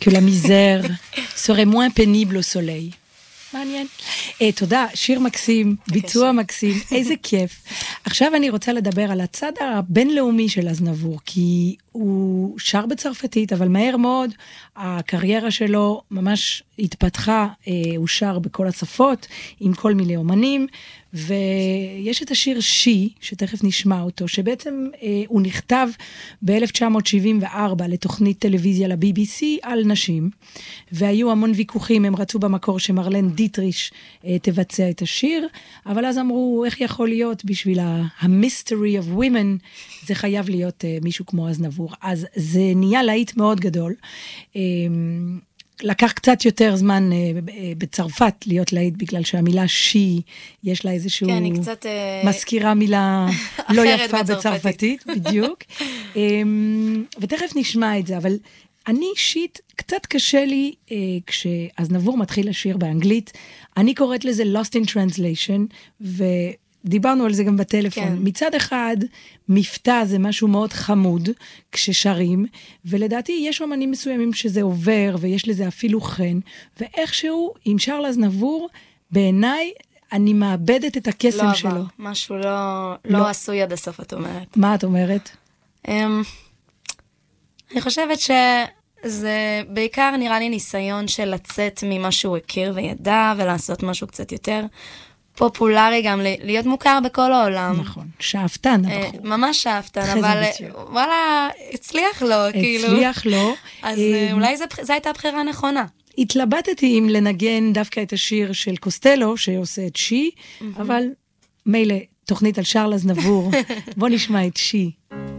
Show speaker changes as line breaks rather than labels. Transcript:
que la misère serait moins pénible au soleil. מעניין. תודה, שיר מקסים, ביצוע מקסים, איזה כיף. עכשיו אני רוצה לדבר על הצד הבינלאומי של אזנבור, כי הוא שר בצרפתית, אבל מהר מאוד הקריירה שלו ממש התפתחה, הוא שר בכל השפות, עם כל מיני אומנים, ויש את השיר שי, שתכף נשמע אותו, שבעצם הוא נכתב ב-1974 לתוכנית טלוויזיה ל-BBC על נשים, והיו המון ויכוחים, הם רצו במקור שמרלן דיטריש תבצע את השיר, אבל אז אמרו, איך יכול להיות בשביל ה-mystery of women, זה חייב להיות מישהו כמו אזנבור. אז זה נהיה להיט מאוד גדול, לקח קצת יותר זמן בצרפת להיות להיט, בגלל שהמילה שי, יש לה איזשהו...
כן, היא קצת...
מזכירה מילה לא יפה בצרפתית, בדיוק. ותכף נשמע את זה, אבל אני אישית, קצת קשה לי, כשאזנבור מתחיל לשיר באנגלית, אני קוראת לזה Lost in Translation, דיברנו על זה גם בטלפון. כן. מצד אחד, מבטא זה משהו מאוד חמוד כששרים, ולדעתי יש אומנים מסוימים שזה עובר, ויש לזה אפילו חן, ואיכשהו, עם שרל אזנבור, בעיניי, אני מאבדת את הקסם שלו.
לא, משהו לא עשוי עד הסוף, את אומרת.
מה את אומרת?
אני חושבת שזה בעיקר נראה לי ניסיון של לצאת ממה שהוא הכיר וידע, ולעשות משהו קצת יותר פופולרי גם, להיות מוכר בכל העולם.
נכון, שאפתן הבחור.
ממש שאפתן, אבל וואלה, הצליח לו, כאילו.
הצליח לו.
אז אולי זו הייתה הבחירה נכונה.
התלבטתי אם לנגן דווקא את השיר של קוסטלו, שעושה את שי, אבל מילא, תוכנית על שרל אזנבור. בוא נשמע את שי.